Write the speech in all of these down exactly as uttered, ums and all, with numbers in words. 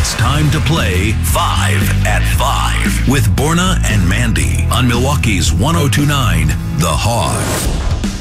It's time to play Five at Five with Borna and Mandy on Milwaukee's one oh two point nine The Hog.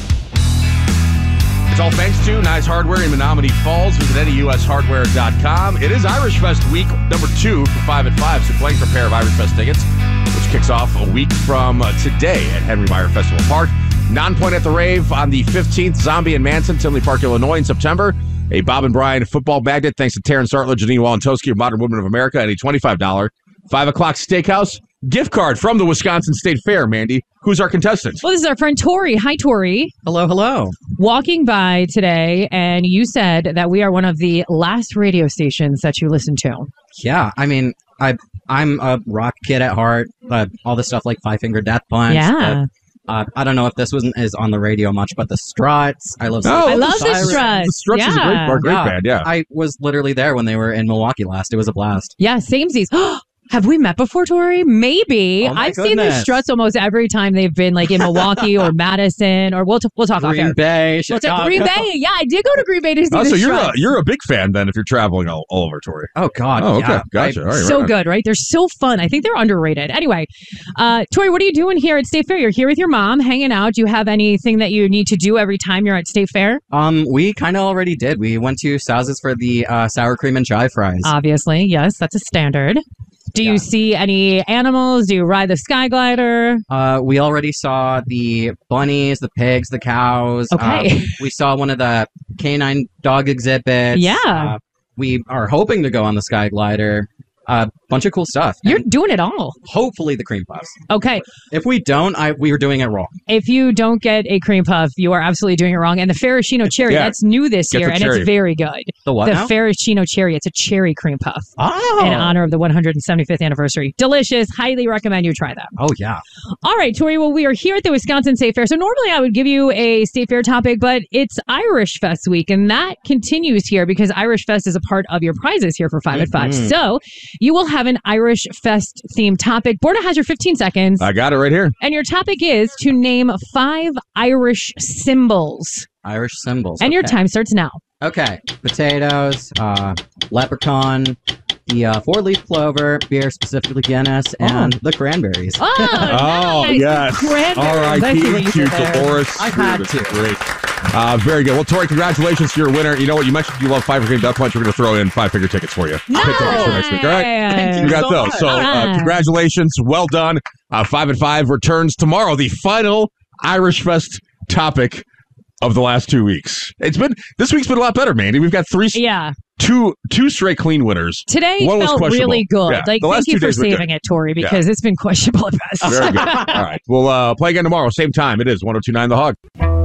It's all thanks to Nice Hardware in Menominee Falls. Visit any U S hardware dot com. It is Irish Fest week number two for Five at Five, so playing for a pair of Irish Fest tickets, which kicks off a week from today at Henry Meyer Festival Park. Non-point at the Rave on the fifteenth. Zombie and Manson, Tinley Park, Illinois in September. A Bob and Brian football magnet, thanks to Taryn Sartledge, Janine Walentowski of Modern Women of America, and a twenty-five dollars five o'clock steakhouse gift card from the Wisconsin State Fair. Mandy, who's our contestant? Well, this is our friend Tori. Hi, Tori. Hello, hello. Walking by today, and you said that we are one of the last radio stations that you listen to. Yeah, I mean, I, I'm a rock kid at heart. Uh, all the stuff like Five Finger Death Punch. Yeah. But, uh, I don't know if this wasn't is on the radio much, but the Struts. I love. Oh, I love the Cyrus. Struts. The Struts yeah. is a great, a great yeah. band, yeah. I was literally there when they were in Milwaukee last. It was a blast. Yeah, samesies. Have we met before, Tori? Maybe. Oh my I've seen the goodness. Struts almost every time they've been like in Milwaukee or Madison, or we'll t- we'll talk off Green air. Bay, We'll Chicago. talk Green Bay. Yeah, I did go to Green Bay to see Oh, the so you're a, Struts. you're a big fan then if you're traveling all, all over, Tori. Oh God. Oh, okay. Yeah. Gotcha. I- All right, So right on. good, right? They're so fun. I think they're underrated. Anyway, uh, Tori, what are you doing here at State Fair? You're here with your mom, hanging out. Do you have anything that you need to do every time you're at State Fair? Um, we kind of already did. We went to Sal's for the uh, sour cream and chive fries. Obviously, yes, that's a standard. Do you Yeah. see any animals? Do you ride the sky glider? Uh, we already saw the bunnies, the pigs, the cows. Okay. Uh, we saw one of the canine dog exhibits. Yeah. Uh, we are hoping to go on the sky glider. A uh, bunch of cool stuff. You're And doing it all. hopefully the cream puffs. Okay. If we don't, I we were doing it wrong. If you don't get a cream puff, you are absolutely doing it wrong. And the Ferragino cherry, Yeah. that's new this Get year, the and cherry. it's very good. The what The now? Ferragino cherry, it's a cherry cream puff Oh. in honor of the one hundred seventy-fifth anniversary. Delicious. Highly recommend you try them. Oh, yeah. All right, Tori. Well, we are here at the Wisconsin State Fair. So normally I would give you a State Fair topic, but it's Irish Fest week, and that continues here because Irish Fest is a part of your prizes here for Five at Five. Mhm. So you will have an Irish Fest themed topic. Borna has your fifteen seconds, I got it right here. and your topic is to name five Irish symbols. Irish symbols. And your Okay. time starts now. Okay. Potatoes, uh, leprechaun, the uh, four-leaf clover, beer, specifically Guinness, and the cranberries. Oh, Oh, nice. yes. Cranberries. All right. I see what you to did there. Dolores. I had That's to. Great. Uh, very good. Well, Tori, congratulations. You're a winner. You know what? You mentioned you love Five Finger Death Punch. We're going to throw in five finger tickets for you. Nice. Pick those for next week. All right. Thank You got so those. much. So, uh, Nice. congratulations. Well done. Uh, Five at Five returns tomorrow. The final Irish Fest topic of the last two weeks. It's been this week's been a lot better, Mandy. We've got three, Yeah. two, two straight clean winners. Today One was felt questionable. really good. Yeah, Like, the last thank you two for days were good. saving it, Tori, because it's been questionable at best. Very good. All right. We'll uh, play again tomorrow, same time. It is one oh two point nine The Hog.